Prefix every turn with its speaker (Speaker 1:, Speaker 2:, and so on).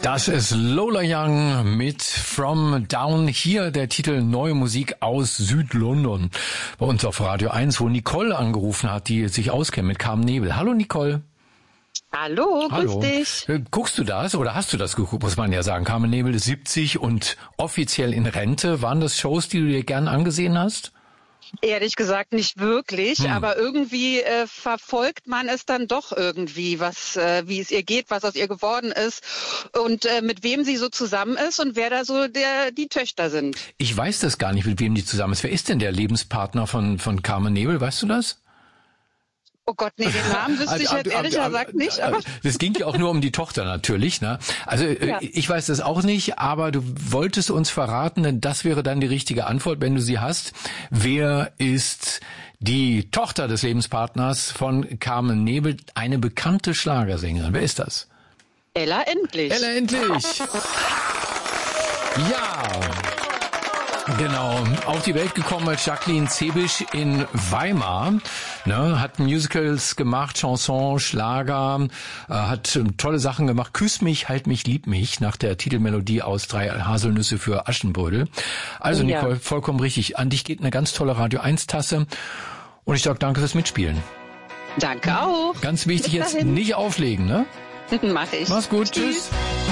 Speaker 1: Das ist Lola Young mit From Down. Hier der Titel Neue Musik aus Südlondon. Bei uns auf Radio 1, wo Nicole angerufen hat, die sich auskennt mit Carmen Nebel. Hallo Nicole.
Speaker 2: Hallo, grüß dich.
Speaker 1: Guckst du das oder hast du das geguckt, muss man ja sagen. Carmen Nebel ist 70 und offiziell in Rente. Waren das Shows, die du dir gern angesehen hast?
Speaker 2: Ehrlich gesagt nicht wirklich, aber irgendwie verfolgt man es dann doch irgendwie, wie es ihr geht, was aus ihr geworden ist und mit wem sie so zusammen ist und wer da so die Töchter sind.
Speaker 1: Ich weiß das gar nicht, mit wem die zusammen ist. Wer ist denn der Lebenspartner von Carmen Nebel? Weißt du das?
Speaker 2: Oh Gott, nee, den Namen wüsste ich jetzt ehrlich gesagt nicht. Aber
Speaker 1: das ging ja auch nur um die Tochter natürlich, ne? Also ja. Ich weiß das auch nicht, aber du wolltest uns verraten, denn das wäre dann die richtige Antwort, wenn du sie hast. Wer ist die Tochter des Lebenspartners von Carmen Nebel, eine bekannte Schlagersängerin? Wer ist das?
Speaker 2: Ella Endlich.
Speaker 1: Ella Endlich. Ja. Genau, auf die Welt gekommen als Jacqueline Zebisch in Weimar, ne, hat Musicals gemacht, Chanson, Schlager, hat tolle Sachen gemacht, Küss mich, halt mich, lieb mich, nach der Titelmelodie aus 3 Haselnüsse für Aschenbrödel. Also ja. Nicole, vollkommen richtig, an dich geht eine ganz tolle Radio 1 Tasse und ich sag danke fürs Mitspielen.
Speaker 2: Danke auch.
Speaker 1: Ganz wichtig, jetzt nicht auflegen, ne?
Speaker 2: Mach ich.
Speaker 1: Mach's gut, tschüss.